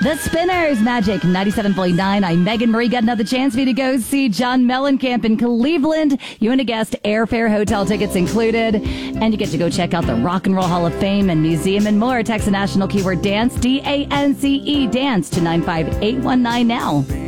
The Spinners, Magic 97.9. I'm Megan Marie. Got another chance for you to go see John Mellencamp in Cleveland. You and a guest, airfare, hotel tickets included. And you get to go check out the Rock and Roll Hall of Fame and Museum and more. Text the national keyword DANCE, DANCE, dance to 95819 now.